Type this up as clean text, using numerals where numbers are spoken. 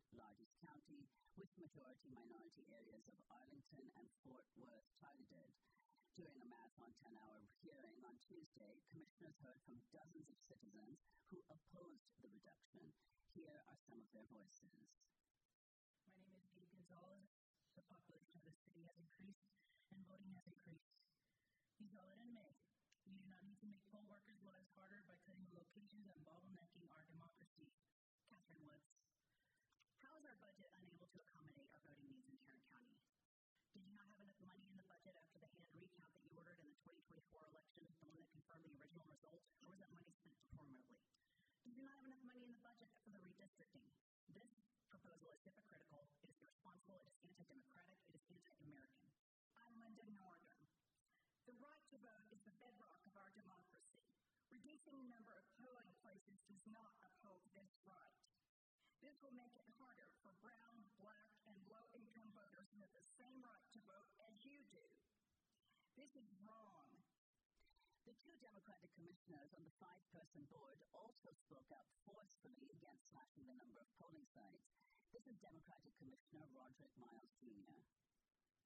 largest county, with majority-minority areas of Arlington and Fort Worth targeted. During a marathon 10-hour hearing on Tuesday, commissioners heard from dozens of citizens who opposed the reduction. Here are some of their voices. My name is Dee Gonzalez. The population of the city has increased, and voting has increased. You saw it in May. We do not need to make poll workers' lives harder by cutting the locations and bottlenecking our democracy. Catherine Woods. How is our budget unable to accommodate our voting needs in Tarrant County? Did you not have enough money in the budget after the hand recount that you ordered in the 2024 election, the one that confirmed the original result, or was that money spent performatively? Did you not have enough money in the budget for the redistricting? This proposal is hypocritical, it is irresponsible, it is anti-democratic, it is anti-American. I'm Linda Northern. The right to vote is the bedrock of our democracy. Reducing the number of polling places does not uphold this right. This will make it harder for brown, black, and low-income voters who have the same right to vote as you do. This is wrong. The two Democratic commissioners on the five-person board also spoke up forcefully against slashing the number of polling sites. This is Democratic Commissioner Roderick Miles, Jr.